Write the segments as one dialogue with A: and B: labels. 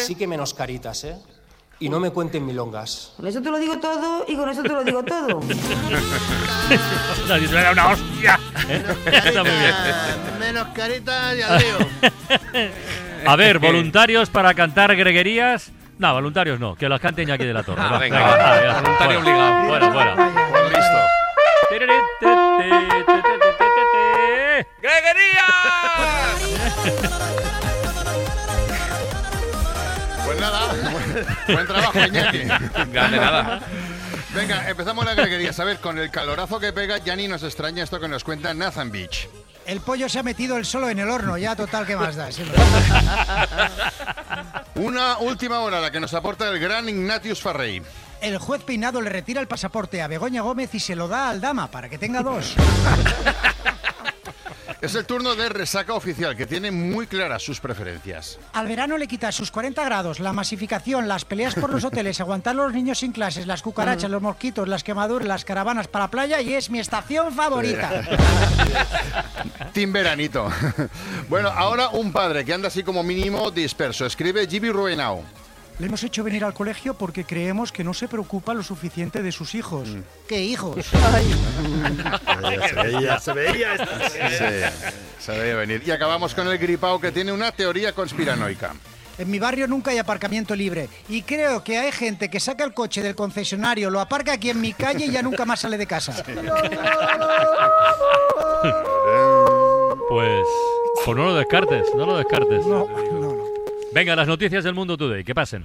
A: Así que menos caritas, ¿eh? Y no me cuenten milongas.
B: Con eso te lo digo todo y con eso te lo digo todo.
C: Era una hostia. Está muy bien.
D: Menos caritas, ya digo.
C: A ver, voluntarios para cantar greguerías. No, voluntarios no, que las cante Iñaki de la Torre.
E: Ah, venga, voluntario obligado.
C: Fuera.
E: Pues listo. ¡Greguerías!
D: Pues nada, buen trabajo, Iñaki.
E: Grande nada.
D: Venga, empezamos la greguería. A ver, con el calorazo que pega, ya ni nos extraña esto que nos cuenta Nathan Beach.
F: El pollo se ha metido él solo en el horno, ya total, ¿qué más da? Siempre.
D: Una última hora, la que nos aporta el gran Ignatius Farrey.
F: El juez Peinado le retira el pasaporte a Begoña Gómez y se lo da al Dama para que tenga dos.
D: Es el turno de Resaca Oficial, que tiene muy claras sus preferencias.
F: Al verano le quitas sus 40 grados, la masificación, las peleas por los hoteles, aguantar los niños sin clases, las cucarachas, los mosquitos, las quemaduras, las caravanas para la playa y es mi estación favorita.
D: Team Veranito. Bueno, ahora un padre que anda así como mínimo disperso. Escribe Gibi Ruenao.
F: Le hemos hecho venir al colegio porque creemos que no se preocupa lo suficiente de sus hijos. ¿Qué hijos?
D: Se veía venir. Y acabamos con el gripao, que tiene una teoría conspiranoica.
F: En mi barrio nunca hay aparcamiento libre y creo que hay gente que saca el coche del concesionario, lo aparca aquí en mi calle y ya nunca más sale de casa.
C: Pues no lo descartes.
F: No.
C: Venga, las noticias del Mundo Today, que pasen.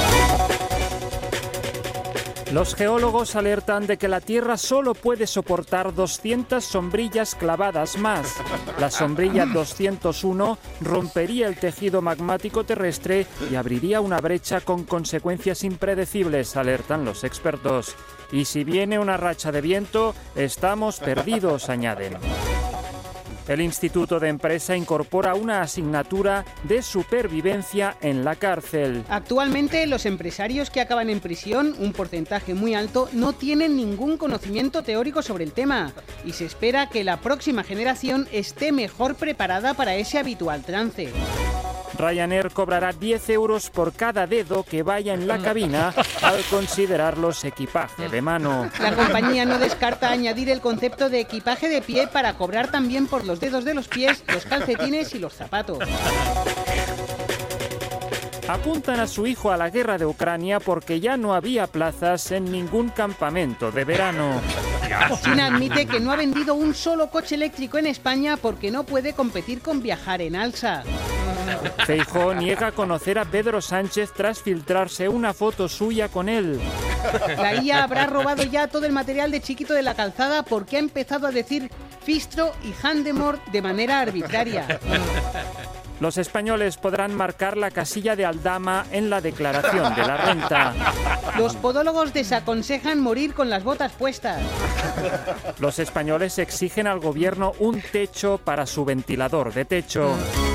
G: Los geólogos alertan de que la Tierra solo puede soportar 200 sombrillas clavadas más. La sombrilla 201 rompería el tejido magmático terrestre y abriría una brecha con consecuencias impredecibles, alertan los expertos. Y si viene una racha de viento, estamos perdidos, añaden. El Instituto de Empresa incorpora una asignatura de supervivencia en la cárcel.
H: Actualmente, los empresarios que acaban en prisión, un porcentaje muy alto, no tienen ningún conocimiento teórico sobre el tema y se espera que la próxima generación esté mejor preparada para ese habitual trance.
G: Ryanair cobrará 10 euros por cada dedo que vaya en la cabina al considerarlos equipaje de mano.
H: La compañía no descarta añadir el concepto de equipaje de pie para cobrar también por los dedos de los pies, los calcetines y los zapatos.
G: Apuntan a su hijo a la guerra de Ucrania porque ya no había plazas en ningún campamento de verano.
H: China admite que no ha vendido un solo coche eléctrico en España porque no puede competir con viajar en alza.
G: Feijóo niega conocer a Pedro Sánchez tras filtrarse una foto suya con él.
H: La IA habrá robado ya todo el material de Chiquito de la Calzada porque ha empezado a decir Fistro y Handemor de manera arbitraria.
G: Los españoles podrán marcar la casilla de Aldama en la declaración de la renta.
H: Los podólogos desaconsejan morir con las botas puestas.
G: Los españoles exigen al gobierno un techo para su ventilador de techo.